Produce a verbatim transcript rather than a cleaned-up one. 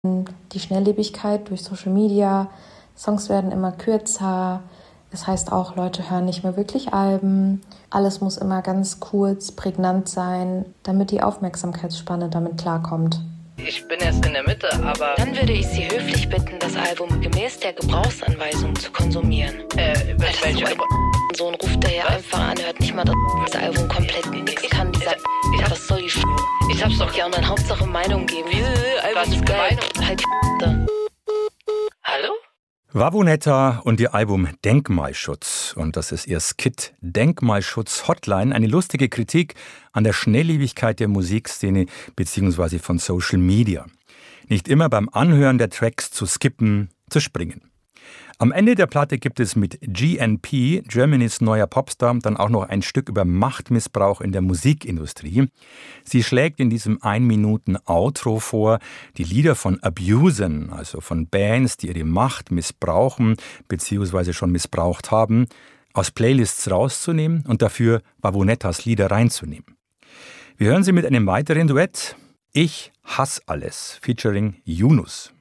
Die Schnelllebigkeit durch Social Media, Songs werden immer kürzer, das heißt auch, Leute hören nicht mehr wirklich Alben. Alles muss immer ganz kurz, prägnant sein, damit die Aufmerksamkeitsspanne damit klarkommt. Ich bin erst in der Mitte, aber... Dann würde ich Sie höflich bitten, das Album gemäß der Gebrauchsanweisung zu konsumieren. Äh, Alter, welche... so ein, so ein ruft der ja einfach an, hört nicht mal das Album komplett. Nix kann dieser... Ich, ich, was soll die Sch... Ich hab's doch... Ja, und dann Hauptsache Meinung geben. Wie? Album Was ist für geil. Meinung? Halt die... Hallo? Wawunetta und ihr Album Denkmalschutz. Und das ist ihr Skit Denkmalschutz Hotline. Eine lustige Kritik an der Schnelllebigkeit der Musikszene bzw. von Social Media. Nicht immer beim Anhören der Tracks zu skippen, zu springen. Am Ende der Platte gibt es mit G N P, Germanys neuer Popstar, dann auch noch ein Stück über Machtmissbrauch in der Musikindustrie. Sie schlägt in diesem ein Minuten Outro vor, die Lieder von Abusern, also von Bands, die ihre Macht missbrauchen bzw. schon missbraucht haben, aus Playlists rauszunehmen und dafür Wawunettas Lieder reinzunehmen. Wir hören sie mit einem weiteren Duett, Ich hasse alles, featuring Yunus.